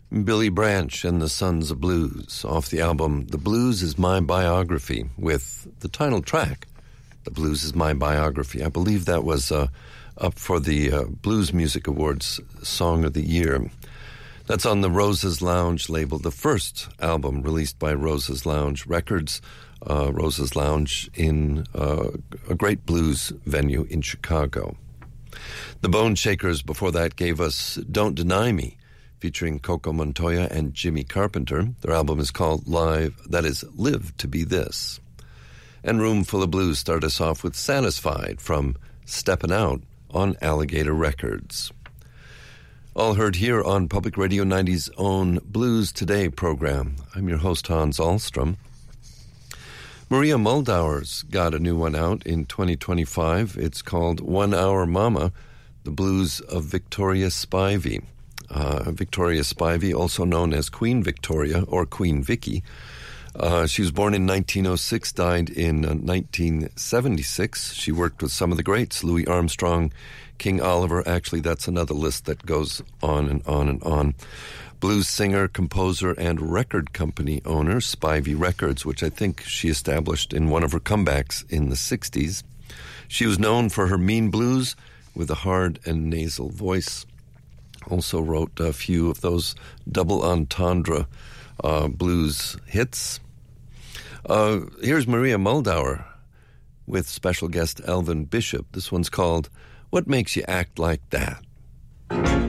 Billy Branch and the Sons of Blues off the album The Blues Is My Biography with the title track, The Blues Is My Biography. I believe that was up for the Blues Music Awards Song of the Year. That's on the Roses Lounge label, the first album released by Roses Lounge Records. Roses Lounge in a great blues venue in Chicago. The Bone Shakers before that gave us Don't Deny Me, featuring Coco Montoya and Jimmy Carpenter. Their album is called Live to Be This. And Room Full of Blues started us off with Satisfied from Steppin' Out on Alligator Records. All heard here on Public Radio 90's own Blues Today program. I'm your host, Hans Ahlstrom. Maria Muldaur's got a new one out in 2025. It's called 1 Hour Mama, the Blues of Victoria Spivey. Victoria Spivey, also known as Queen Victoria or Queen Vicky. She was born in 1906, died in 1976. She worked with some of the greats, Louis Armstrong, King Oliver. Actually, that's another list that goes on and on and on. Blues singer, composer, and record company owner, Spivey Records, which I think she established in one of her comebacks in the 60s. She was known for her mean blues with a hard and nasal voice. Also wrote a few of those double entendre blues hits. Here's Maria Muldaur with special guest Elvin Bishop. This one's called What Makes You Act Like That?